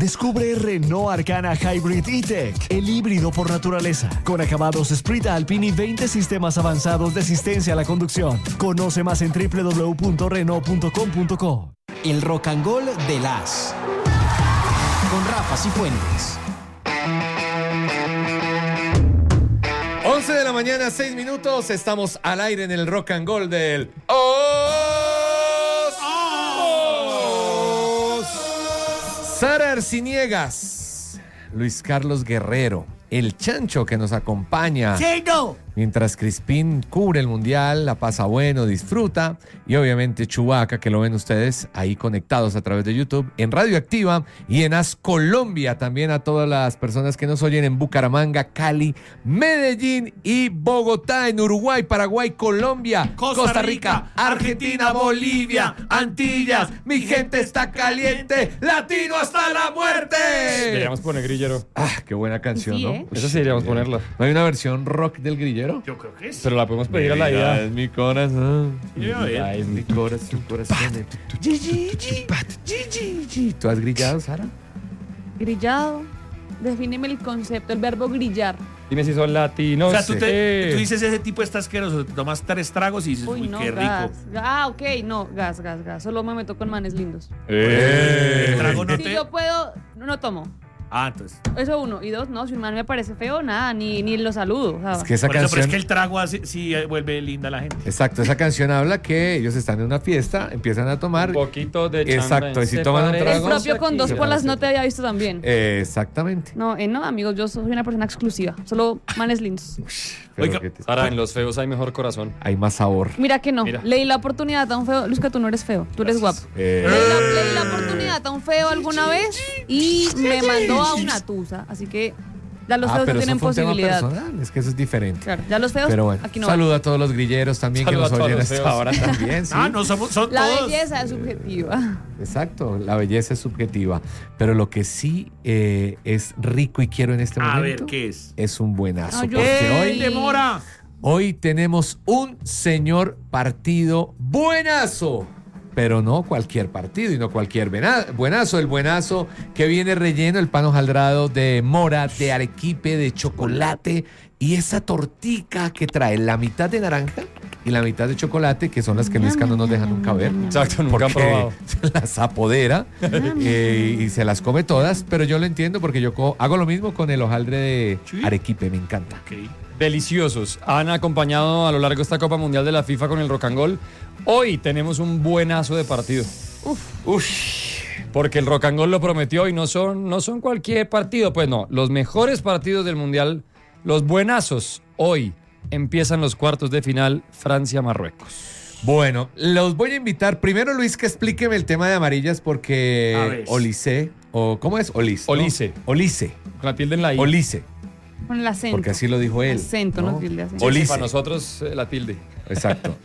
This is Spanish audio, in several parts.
Descubre Renault Arcana Hybrid E-Tech, el híbrido por naturaleza, con acabados Sprint Alpine y 20 sistemas avanzados de asistencia a la conducción. Conoce más en www.renault.com.co. El Rock and Roll de las con Rafa Cifuentes. 11 de la mañana, 6 minutos. Estamos al aire en el Rock and Roll del Sara Arciniegas, Luis Carlos Guerrero, el Chancho que nos acompaña. ¡Chico! Mientras Crispín cubre el mundial, la pasa bueno, disfruta. Y obviamente Chubaca, que lo ven ustedes ahí conectados a través de YouTube, en Radio Activa y en As Colombia. También a todas las personas que nos oyen en Bucaramanga, Cali, Medellín y Bogotá, en Uruguay, Paraguay, Colombia, Costa Rica, Argentina, Bolivia, Antillas. Mi gente está caliente, latino hasta la muerte. Deberíamos poner Grillero. Ah, qué buena canción, Sí, ¿no? ¿eh? Esa sí deberíamos ponerla. ¿No hay una versión rock del Grillero? Yo creo que sí. Pero la podemos pedir a la ida. Es mi corazón. Yo, a ver. Ay, es mi corazón. ¿Tú has grillado, Sara? Grillado. Defíneme el concepto, el verbo grillar. Dime si son latinos. O sea, tú dices ese tipo está asqueroso, te tomas 3 tragos y dices, uy, no, qué gas. rico. Ah, ok, no, gas. Solo me meto con manes lindos. El trago no Si te... yo puedo, no tomo. Ah, entonces. Eso uno. Y dos, no, si un man me parece feo, nada, ni lo saludo. O sea, Es que esa Por eso, pero canción... es que el trago hace, sí vuelve linda a la gente. Exacto, esa canción habla que ellos están en una fiesta, empiezan a tomar... Un poquito de Exacto, y si toman un el trago... propio con 2 polas no te había visto también. Exactamente. No, amigos, yo soy una persona exclusiva. Solo manes lindos. Pero Oiga, que te- Ahora, en los feos hay mejor corazón. hay más sabor. Mira que no. Mira. Leí la oportunidad a un feo. Luz, que tú no eres feo. Tú eres guapo. Leí la oportunidad a un feo alguna vez y me mandó a una tusa. Así que ya los feos no pero eso tienen fue un tema posibilidad. personal, es que eso es diferente. Claro, ya los feos Pero bueno, aquí no. saludo a todos los grilleros también Saludo que a nos todos oyen los hasta feos. ahora también. Sí. Ah, no somos, son La todos. belleza es subjetiva. Exacto, la belleza es subjetiva. Pero lo que sí es rico y quiero en este A momento ver, ¿qué es? es un buenazo. Ah, yo porque sé. hoy, demora! hoy tenemos un señor partido buenazo. Pero no cualquier partido y no cualquier buenazo. El buenazo que viene relleno, el pan hojaldrado de mora, de arequipe, de chocolate y esa tortica que trae la mitad de naranja y la mitad de chocolate, que son las que Luisca no nos deja nunca ver. Exacto, nunca han Porque probado. se las apodera y se las come todas, pero yo lo entiendo porque yo hago lo mismo con el hojaldre de Sí. arequipe, me encanta. Ok. Deliciosos. Han acompañado a lo largo de esta Copa Mundial de la FIFA con el Rock and Roll. Hoy tenemos un buenazo de partido. Porque el Rock and Roll lo prometió y no son cualquier partido. Pues no, los mejores partidos del Mundial, los buenazos, hoy empiezan los cuartos de final Francia-Marruecos. Bueno, los voy a invitar. Primero, Luis, que explíqueme el tema de amarillas A porque ver. Olise, o ¿cómo es? Olis, ¿no? Olise. Olise. Con la tilde en la I. Olise, Con el acento. porque así lo dijo él. Acento, no tilde, acento. Sí, Olise. para nosotros la tilde. Exacto.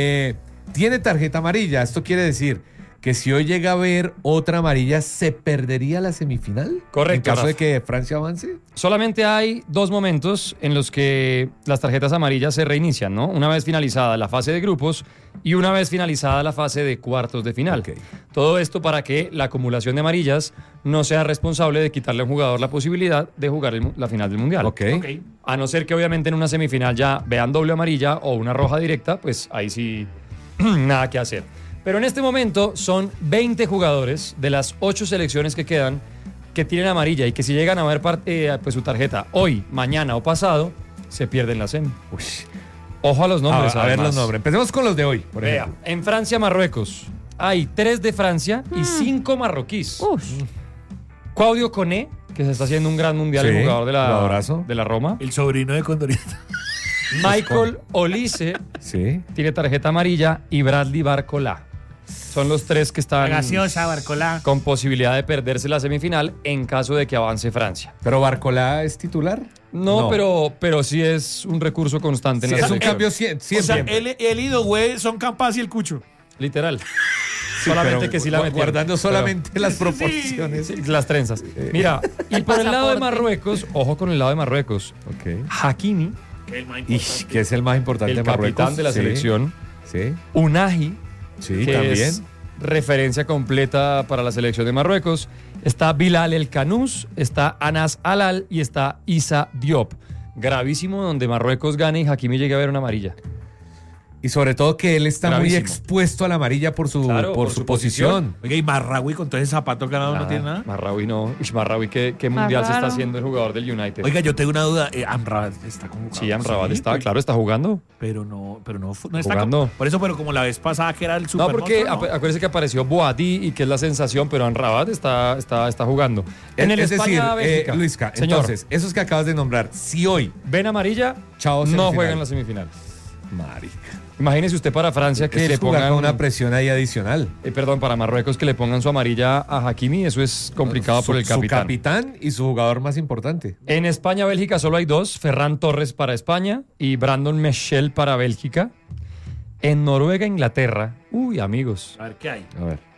Tiene tarjeta amarilla. Esto quiere decir que si hoy llega a haber otra amarilla, ¿se perdería la semifinal? Correcto, En caso de Rafa. que Francia avance. Solamente hay 2 momentos en los que las tarjetas amarillas se reinician, ¿no? Una vez finalizada la fase de grupos y una vez finalizada la fase de cuartos de final. Ok. Todo esto para que la acumulación de amarillas no sea responsable de quitarle a un jugador la posibilidad de jugar la final del Mundial. Ok. Ok. A no ser que obviamente en una semifinal ya vean doble amarilla o una roja directa, pues ahí sí nada que hacer. Pero en este momento son 20 jugadores de las 8 selecciones que quedan que tienen amarilla y que si llegan a ver pues su tarjeta hoy, mañana o pasado, se pierden la semi. Uy. Ojo a los nombres. A ver además. los nombres. Empecemos con los de hoy, por Vea, ejemplo. en Francia-Marruecos hay 3 de Francia y 5 marroquíes. Claudio Coné, que se está haciendo un gran mundial, Sí, el jugador jugadorazo. de la Roma. El sobrino de Condorita. Michael Olise Sí. tiene tarjeta amarilla y Bradley Barcola. Son los 3 que están Gaseosa, Barcolá. con posibilidad de perderse la semifinal en caso de que avance Francia. ¿Pero Barcolá es titular? No. Pero sí es un recurso constante en Sí, la es un selección. cambio O sea, siempre. él y Dogüe son Campas y el Cucho. Literal. Sí, solamente pero que sí la metieron. guardando Pero- solamente las proporciones. Sí, las trenzas. Mira, y por el lado de pasaporte. Marruecos, ojo con el lado de Marruecos. Ok. Hakimi, El más Y importante. que es el más importante el de Marruecos. capitán de la Sí, selección. Sí, Unahi, sí, que también. es referencia completa para la selección de Marruecos. está Bilal El Canous, está Anas Alal y está Issa Diop. Gravísimo donde Marruecos gane y Hakimi llegue a ver una amarilla. Y sobre todo que él está Gravísimo. muy expuesto a la amarilla por su, Claro, por por su su posición. Oiga, y Marraoui con todo ese zapato ganado no tiene nada. Marraoui no. Ish, Marraoui, ¿qué mundial se está raro. haciendo el jugador del United? Oiga, yo tengo una duda. Amrabat está convocado. Sí, Amrabat está, pues, claro, está jugando. Pero no está Jugando. Por eso, pero como la vez pasada que era el No, super porque monstruo, ¿no? acuérdense que apareció Boadi y que es la sensación, pero Amrabat está jugando. En el es decir, España-Bélgica. Luisca, Señor, entonces, esos que acabas de nombrar, si hoy, ven amarilla, Chao, no semifinal. juegan la semifinal. marica, Imagínese usted para Francia que eso le es jugar pongan con una presión ahí adicional. perdón, para Marruecos que le pongan su amarilla a Hakimi, eso es complicado por el Su capitán. capitán y su jugador más importante. En España-Bélgica solo hay dos, Ferran Torres para España y Brandon Michel para Bélgica. En Noruega-Inglaterra, uy, amigos, A ver, ¿qué hay? A ver.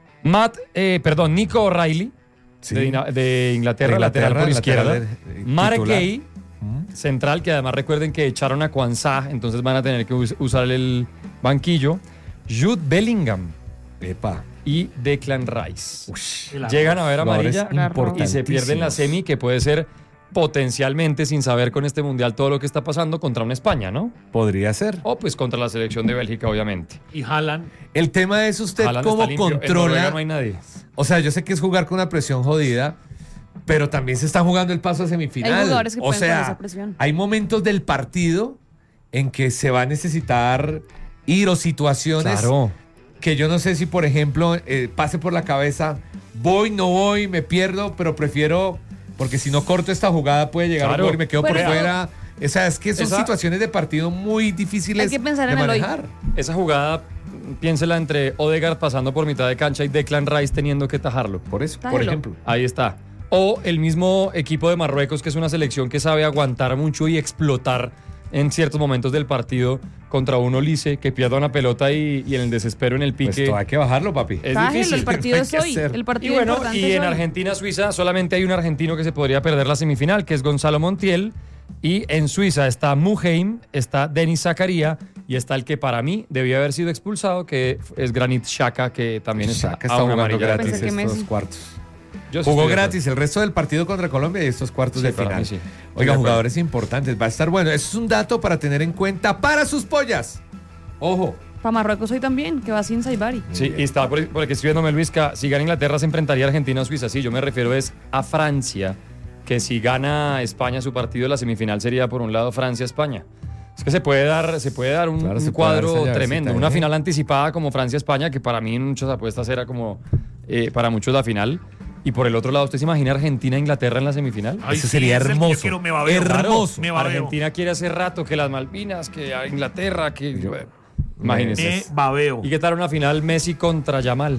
Nico O'Reilly Sí. de Inglaterra, De lateral por Inglaterra, izquierda. lateral, Marek titular. Gay, central, que además recuerden que echaron a Kwanzaa, entonces van a tener que usar el banquillo. Jude Bellingham Epa. y Declan Rice. El Llegan a ver Jugadores amarilla y se pierden la importantísimos. semi, que puede ser potencialmente, sin saber con este mundial todo lo que está pasando, contra una España, ¿no? Podría ser. O pues contra la selección de Bélgica, obviamente. Y Haaland. El tema es usted Haaland cómo está limpio. En Noruega controla. no hay nadie. O sea, yo sé que es jugar con una presión jodida, pero también se está jugando el paso a semifinal. Hay jugadores que o pueden con sea, esa presión. hay momentos del partido en que se va a necesitar ir o situaciones Claro. que yo no sé si, por ejemplo, pase por la cabeza, voy, no voy, me pierdo, pero prefiero, porque si no corto esta jugada puede llegar Claro. un gol y me quedo por Pero- fuera. O sea, es que son Esa- situaciones de partido muy difíciles Hay que pensar de en el hoy. manejar. Esa jugada, piénsela entre Odegaard pasando por mitad de cancha y Declan Rice teniendo que tajarlo. Por eso, por Tájelo. ejemplo. Ahí está. O el mismo equipo de Marruecos, que es una selección que sabe aguantar mucho y explotar en ciertos momentos del partido contra un Olise que pierda una pelota y en el desespero, en el Pues pique. todo hay que bajarlo, papi. Es Tájelo, difícil. el partido hay es que hoy. hacer. El Y partido bueno, importante y es en hoy. Argentina-Suiza solamente hay un argentino que se podría perder la semifinal, que es Gonzalo Montiel. Y en Suiza está Muheim, está Denis Zakaria y está el que para mí debía haber sido expulsado, que es Granit Xhaka, que también está, Shaka a está una jugando amarilla. gratis Pensé que estos Messi. cuartos. Yo sí Jugó estoy de gratis el resto del partido contra Colombia y estos cuartos Sí, de para final. mí sí. Estoy de Oiga, acuerdo. jugadores importantes. Va a estar bueno. Eso es un dato para tener en cuenta para sus pollas. Ojo. Para Marruecos hoy también, que va sin Saibari. Sí, y está por aquí escribiéndome Luis que si gana Inglaterra se enfrentaría a Argentina o Suiza. Sí, yo me refiero es a Francia, que si gana España su partido de la semifinal sería por un lado Francia-España. Es que se puede dar un, Claro, un se puede dar esa cuadro llavecita, tremendo. Una ¿eh? final anticipada como Francia-España, que para mí en muchas apuestas era como para muchos la final. Y por el otro lado, ¿usted se imagina Argentina-Inglaterra en la semifinal? Ay, Eso sí, sería ese es el que yo hermoso. quiero, me babeo. Hermoso. Me babeo. Argentina quiere hace rato que las Malvinas, que a Inglaterra, que... Imagínense. Me babeo. ¿Y qué tal una final Messi contra Yamal?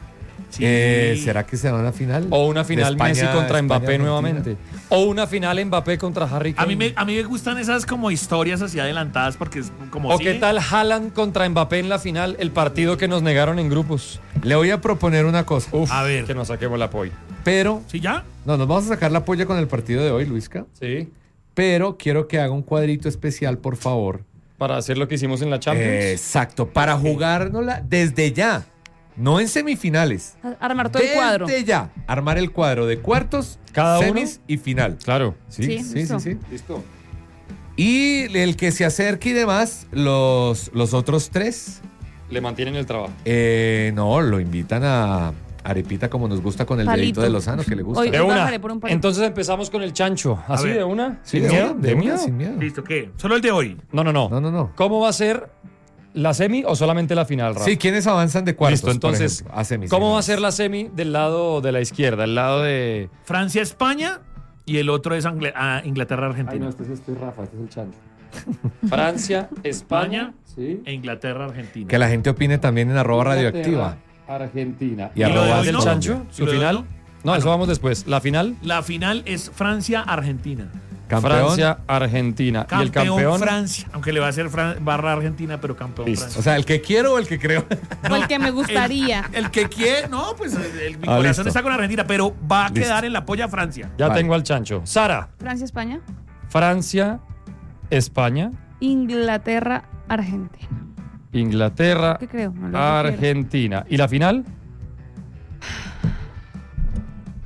Sí. ¿Será que se va a una final? O una final De España- Messi contra Mbappé España-Argentina. nuevamente. O una final Mbappé contra Harry A Kane. mí me gustan esas como historias así adelantadas porque es como ¿O sigue. qué tal Haaland contra Mbappé en la final? El partido que nos negaron en grupos. Le voy a proponer una cosa. Uf, A ver. que nos saquemos la polla. Pero, ¿Sí ya? no, nos vamos a sacar la polla con el partido de hoy, Luisca. Sí. Pero quiero que haga un cuadrito especial, por favor. Para hacer lo que hicimos en la Champions. Exacto, para jugárnosla desde ya. No en semifinales. Armar todo el cuadro. Desde ya. Armar el cuadro de cuartos, Cada semis y final. Claro. Sí, listo. Listo. Y el que se acerque y demás, los otros tres, Le mantienen el trabajo. no, lo invitan a Arepita como nos gusta con el Palito. dedito de Lozano, que le gusta. Hoy- De una. bajaré por un palito. Entonces empezamos con el chancho. ¿Así ver. de una? Sí, ¿Sin miedo? ¿De una, miedo? sin miedo. Listo, ¿qué? Solo el de hoy. No. No. ¿Cómo va a ser la semi o solamente la final, Rafa? Sí, ¿quiénes avanzan de cuartos? Listo, entonces, por ejemplo, a semis? ¿cómo va a ser la semi del lado de la izquierda? El lado de... Francia-España y el otro es Inglaterra-Argentina. este es Rafa, este es el chancho. Francia, España, sí. E Inglaterra-Argentina. Que la gente opine también en @radioactiva. Argentina. Y lo de arroba hoy del no? chancho? ¿Y ¿Su lo de final? hoy No, Ah, eso no. vamos después. La final, La final es Francia-Argentina. Campeón. Francia, Argentina. Y el campeón, Francia. Aunque le va a ser barra Argentina, pero campeón Listo. Francia. O sea, el que quiero o el que creo. O el que me gustaría. El que quiere, no, pues mi Ah, corazón listo. está con Argentina, pero va a Listo. quedar en la polla Francia. ya Vale. tengo al chancho. Sara, Francia, España. Francia, España, Inglaterra, Argentina. Inglaterra, ¿Qué creo? No lo que quiero. Argentina. ¿Y la final?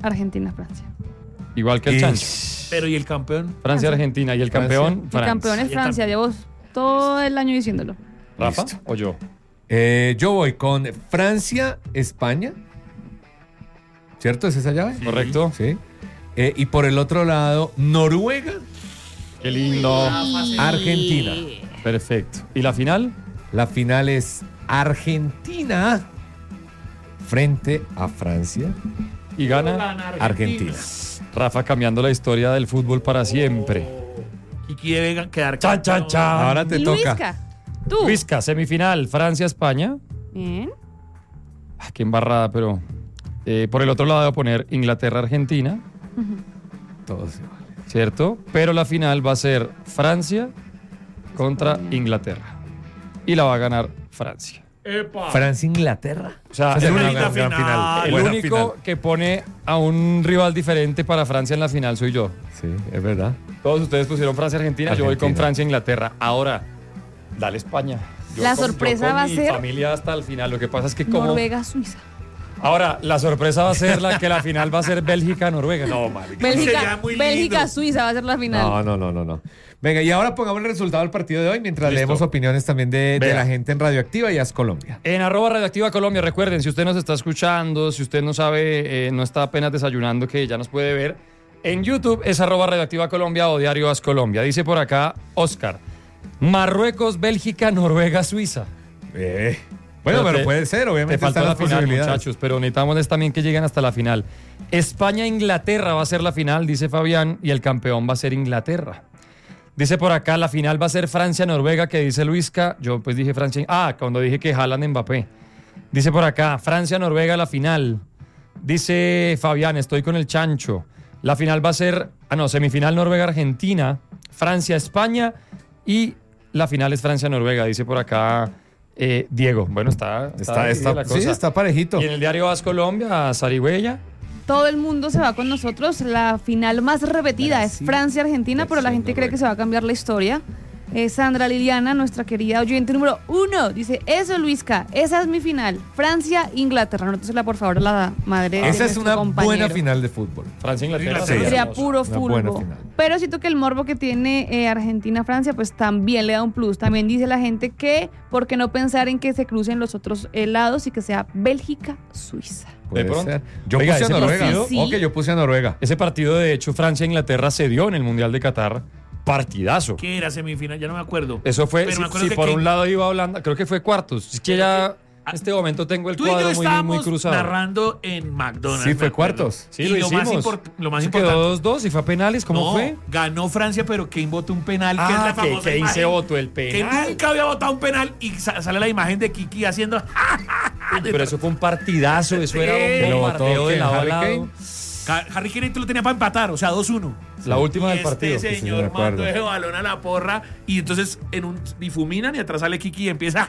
Argentina-Francia. Igual que el chancho. Pero ¿y el campeón? Francia-Argentina. Y el campeón, El Francia. campeón es Francia, llevo todo el año diciéndolo. ¿Rafa Listo. o yo? Yo voy con Francia-España. ¿Cierto? ¿Es esa llave? ¿Correcto? Sí. Y por el otro lado, Noruega, Qué lindo. Argentina. Perfecto. ¿Y la final? La final es Argentina frente a Francia. Y gana Argentina. Rafa cambiando la historia del fútbol para siempre. Kiki debe quedar Chan, chan, chan. Ahora te toca. Luisca, tú. Luisca, semifinal, Francia-España. Bien. Qué embarrada, pero... por el otro lado voy a poner Inglaterra-Argentina, Todos igual. ¿cierto? Pero la final va a ser Francia contra Inglaterra. Y la va a ganar Francia. Francia-Inglaterra. O sea, Esa el es una único, gran final. el Buena único final. que pone a un rival diferente para Francia en la final soy yo. Sí, es verdad. Todos ustedes pusieron Francia-Argentina, yo voy con Argentina. Francia-Inglaterra. Ahora, dale España. La sorpresa con va a mi ser familia hasta el final. Lo que pasa es que como... Noruega-Suiza. Ahora, la sorpresa va a ser que la final va a ser Bélgica-Noruega. No, marica. Sería muy lindo. Bélgica-Suiza va a ser la final. No. Venga, y ahora pongamos el resultado del partido de hoy mientras Listo. leemos opiniones también de Vea. la gente en Radioactiva y As Colombia. En @Radioactiva Colombia, recuerden, si usted nos está escuchando, si usted no sabe, no está apenas desayunando, que ya nos puede ver, en YouTube es @Radioactiva Colombia o Diario As Colombia. Dice por acá Oscar, Marruecos, Bélgica, Noruega, Suiza. Bueno, pero te- puede ser, Te obviamente faltó están la las final, posibilidades. muchachos, pero necesitamos también que lleguen hasta la final. España-Inglaterra va a ser la final, dice Fabián, y el campeón va a ser Inglaterra. Dice por acá, la final va a ser Francia-Noruega, que dice Luisca. Yo pues dije Francia... cuando dije que Haaland Mbappé. Dice por acá, Francia-Noruega la final. Dice Fabián, estoy con el chancho. La final va a ser... semifinal Noruega-Argentina, Francia-España y la final es Francia-Noruega, dice por acá Diego. Bueno, está difícil la Sí, cosa. está parejito. Y en el diario As Colombia, Sarigüeya. Todo el mundo se va con nosotros. La final más repetida es Francia-Argentina, pero la gente cree que se va a cambiar la historia. Sandra Liliana, nuestra querida oyente número 1, dice, eso Luisca, esa es mi final. Francia-Inglaterra. Anótesela por favor a la madre de Esa es nuestro una compañero. buena final de fútbol. Francia-Inglaterra. Sí. Sería hermoso. puro Una buena fulbo. final. Pero siento que el morbo que tiene Argentina-Francia, pues también le da un plus. También dice la gente que, ¿por qué no pensar en que se crucen los otros lados y que sea Bélgica-Suiza? Puede pronto. ser. Yo Oiga, puse a ese Noruega. partido- Sí. Ok, yo puse a Noruega. Ese partido, de hecho, Francia-Inglaterra se dio en el Mundial de Qatar. Partidazo. ¿Qué era semifinal? Ya no me acuerdo. Eso fue, Pero me si acuerdo que por Kane- un lado iba Holanda, creo que fue cuartos. Es que ya en este momento tengo el Tú y yo cuadro muy estábamos cruzado. narrando en McDonald's. Sí, me fue acuerdo. cuartos. Sí, Y lo lo más hicimos. lo más Se importante. quedó 2-2 y fue a penales. ¿Cómo No, fue? ganó Francia, pero Kane votó un penal. Que es la Que famosa Kane imagen, se votó el Que penal. nunca había votado un penal y sale la imagen de Kiki haciendo. Pero eso fue un partidazo. Eso era Sí. un ¿Lo bombardeo votó de quién, lado a Harry lado. Harry Kane tú lo tenía para empatar, o sea, 2-1. La última Y del partido. Este sí, me señor acuerdo. mandó ese balón a la porra y entonces difuminan y atrás sale Kiki y empieza.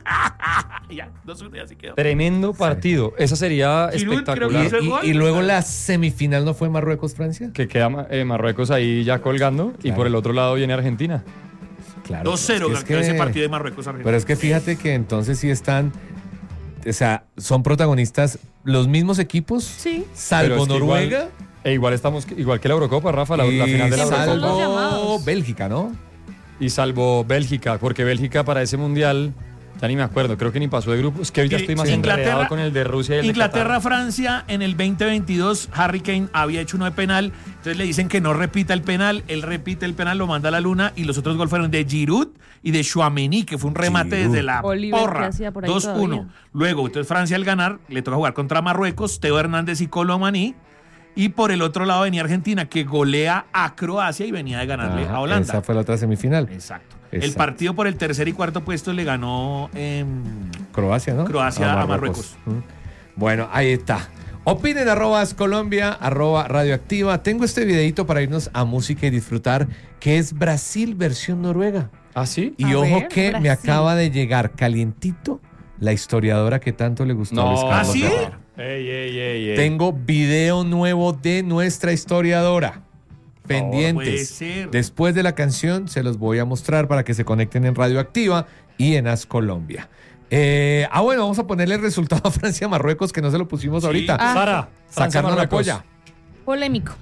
Y ya, 2-1 y así quedó. Tremendo partido. Esa sería Giroud, creo espectacular. que hizo el gol. Y luego la semifinal no fue Marruecos-Francia. Que queda Marruecos ahí ya colgando y Claro. por el otro lado viene Argentina. Claro. 2-0 es ganó ese partido de Marruecos-Argentina. Pero es que fíjate que entonces sí están, o sea, son protagonistas los mismos equipos, Sí. salvo Pero es que Noruega Igual estamos igual que la Eurocopa, Rafa, la y final de la Siempre son los Eurocopa. salvo llamados. Bélgica, ¿no? Y salvo Bélgica, porque Bélgica para ese mundial, ya ni me acuerdo, creo que ni pasó de grupo. Es que hoy ya Sí, estoy más sí. enredado con el de Rusia y el de Qatar. Inglaterra-Francia en el 2022, Harry Kane había hecho uno de penal, entonces le dicen que no repita el penal, él repite el penal, lo manda a la luna y los otros goles fueron de Giroud y de Chouameni, que fue un remate Giroud. desde la Oliver, que porra, hacía por ahí 2-1. todavía. Luego, entonces Francia al ganar, le toca jugar contra Marruecos, Teo Hernández y Colomani. Y por el otro lado venía Argentina, que golea a Croacia y venía de ganarle Ajá, a Holanda. Esa fue la otra semifinal. Exacto. El Exacto. partido por el tercer y cuarto puesto le ganó Croacia, ¿no? Croacia a Marruecos. Bueno, ahí está. Opinen @Colombia, @Radioactiva. Tengo este videito para irnos a música y disfrutar, que es Brasil versión Noruega. ¿Ah, sí? Y A ojo ver, que me Brasil. acaba de llegar calientito la historia que tanto le gustó a Luis Carlos ¿Ah, sí? Guerrero. Ey. Tengo video nuevo de nuestra historiadora. puede Pendientes. ser. Después de la canción se los voy a mostrar para que se conecten en Radioactiva y en As Colombia. Bueno, vamos a ponerle el resultado a Francia-Marruecos, que no se lo pusimos ahorita. Ah. Sara, Sacarnos la Francia-Marruecos. polla. Polémico.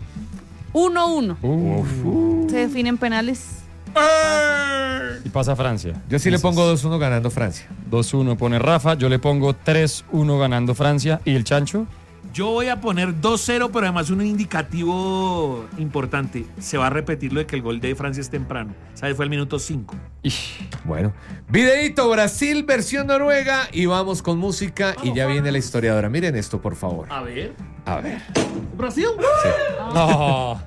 1-1. Se definen penales. Y pasa Francia. Yo sí le pongo 2-1 ganando Francia. 2-1 pone Rafa, yo le pongo 3-1 ganando Francia. ¿Y el Chancho? Yo voy a poner 2-0, pero además un indicativo importante. Se va a repetir lo de que el gol de Francia es temprano. ¿Sabes? Fue el minuto 5. Bueno, videíto Brasil versión Noruega y vamos con música y ya viene la historiadora. Miren esto, por favor. A ver. A ver. ¿Brasil? No.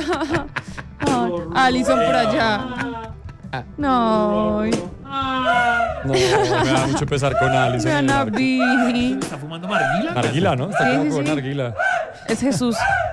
Alison por allá. No. No, me da mucho pesar con Alisson. Vean a Vini. ¿Está fumando narguila? Narguila, ¿no? Está Sí, como sí, con sí. narguila. Es Jesús.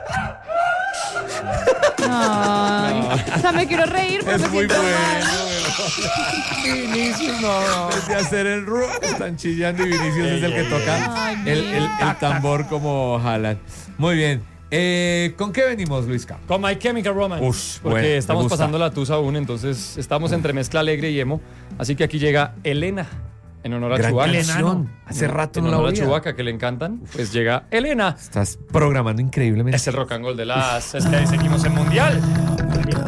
Ay. O sea, me quiero reír, pero me siento mal. Vinicius, no. Desde hacer el rock están chillando y Vinicius es el que toca Ay, el tambor como Haaland. Muy bien. ¿Con qué venimos, Luisca? Con My Chemical Romance. Ush, porque bueno, me estamos gusta. pasando la tusa aún, entonces estamos entre mezcla alegre y emo. Así que aquí llega Elena, en honor a Gran Chewbacca. canción. Hace rato En no la honor a oía. Chewbacca, que le encantan, pues llega Elena. Estás programando increíblemente. Es el rock and roll de las. Es que ahí seguimos en Mundial.